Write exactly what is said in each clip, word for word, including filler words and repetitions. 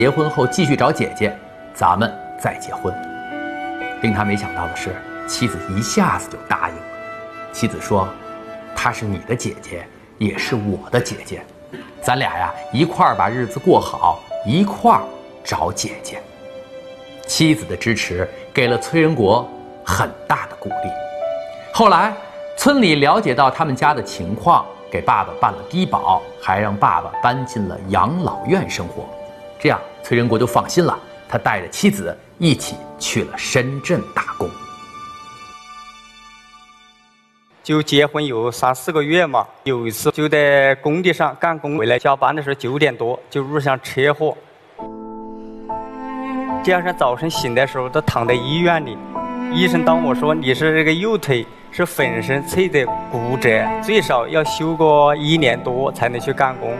结婚后继续找姐姐，咱们再结婚。令他没想到的是，妻子一下子就答应了。妻子说：“她是你的姐姐，也是我的姐姐，咱俩呀一块儿把日子过好，一块儿找姐姐。”妻子的支持给了崔仁国很大的鼓励。后来，村里了解到他们家的情况，给爸爸办了低保，还让爸爸搬进了养老院生活。这样，崔仁国就放心了，他带着妻子一起去了深圳打工。 就结婚有三四个月嘛，有一次就在工地上干工，回来下班的时候九点多就遇上车祸。第二天早晨醒的时候，都躺在医院里，医生当我说你是这个右腿是粉身碎的骨折，最少要休个一年多才能去干工。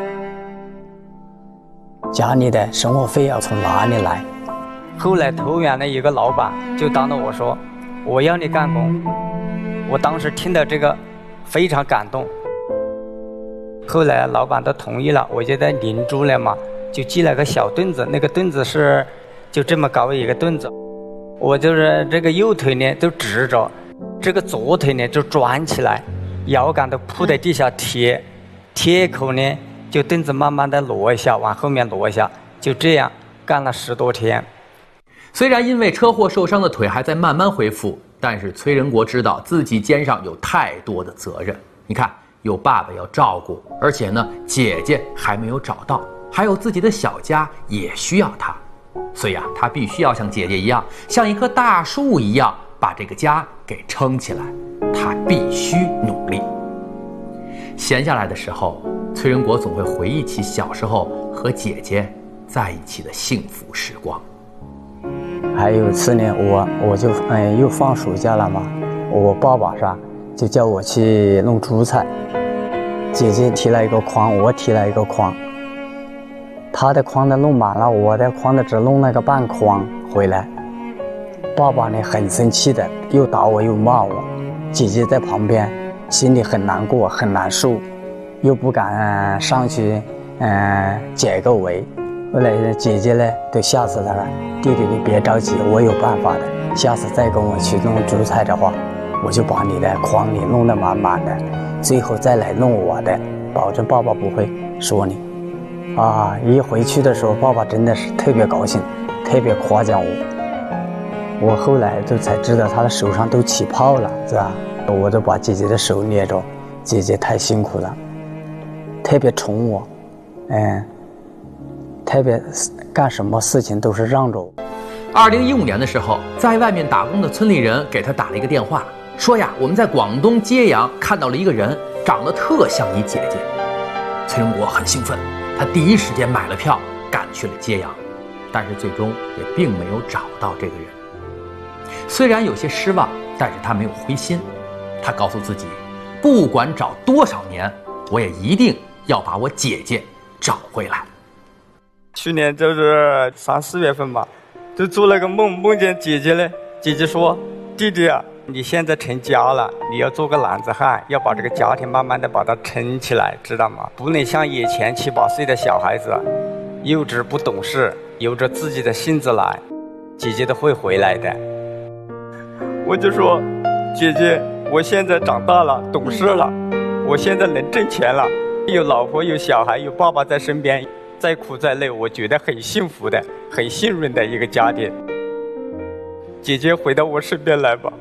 家里的生活费要从哪里来？ 后来投园的一个老板就当着我说，我要你干工。我当时听到这个非常感动。后来老板都同意了，我就在邻住了嘛，就寄了个小凳子，那个凳子是就这么高一个凳子，我就是这个右腿呢都直着，这个左腿呢就转起来，腰杆都铺在地下贴，贴口呢就凳子慢慢的挪一下，往后面挪一下，就这样干了十多天。 虽然因为车祸受伤的腿还在慢慢恢复，但是崔仁国知道自己肩上有太多的责任。你看，有爸爸要照顾，而且呢，姐姐还没有找到，还有自己的小家也需要他，所以啊，他必须要像姐姐一样，像一棵大树一样，把这个家给撑起来。他必须努力。闲下来的时候，崔仁国总会回忆起小时候和姐姐在一起的幸福时光。 还有一次呢，我我就嗯又放暑假了嘛，我爸爸是吧就叫我去弄蔬菜，姐姐提了一个筐，我提了一个筐，她的筐都弄满了，我的筐的只弄了个半筐回来。爸爸呢很生气的，又打我又骂我，姐姐在旁边心里很难过很难受，又不敢上去嗯解个围。后来姐姐呢都吓死他了，弟弟你别着急，我有办法的，下次再跟我去弄蔬菜的话，我就把你的筐里弄得满满的，最后再来弄我的，保证爸爸不会说你。啊，一回去的时候，爸爸真的是特别高兴，特别夸奖我。我后来就才知道他的手上都起泡了，是吧？我都把姐姐的手捏着，姐姐太辛苦了，特别宠我，嗯。特别干什么事情都是让着我。 二零一五年的时候，在外面打工的村里人给他打了一个电话，说呀，我们在广东揭阳看到了一个人，长得特像你姐姐。崔仁国很兴奋，他第一时间买了票赶去了揭阳，但是最终也并没有找到这个人。虽然有些失望，但是他没有灰心，他告诉自己，不管找多少年，我也一定要把我姐姐找回来。 去年就是三四月份吧，就做了个梦，梦见姐姐呢。姐姐说：“弟弟啊，你现在成家了，你要做个男子汉，要把这个家庭慢慢的把它撑起来，知道吗？不能像以前七八岁的小孩子，幼稚不懂事，有着自己的性子来，姐姐都会回来的。”我就说：“姐姐，我现在长大了，懂事了，我现在能挣钱了，有老婆，有小孩，有爸爸在身边。”再苦再累，我觉得很幸福的，很幸运的一个家庭。姐姐回到我身边来吧。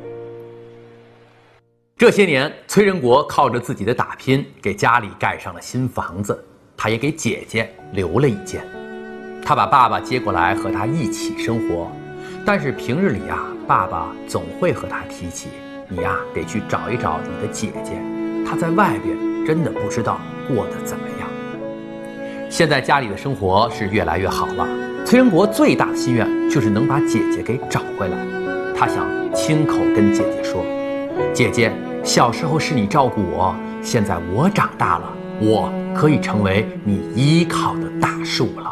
这些年，崔仁国靠着自己的打拼，给家里盖上了新房子，他也给姐姐留了一间。他把爸爸接过来和他一起生活，但是平日里啊，爸爸总会和他提起，你呀、啊、得去找一找你的姐姐，她在外边真的不知道过得怎么样。现在家里的生活是越来越好了，崔仁国最大的心愿就是能把姐姐给找回来。他想亲口跟姐姐说，姐姐，小时候是你照顾我，现在我长大了，我可以成为你依靠的大树了。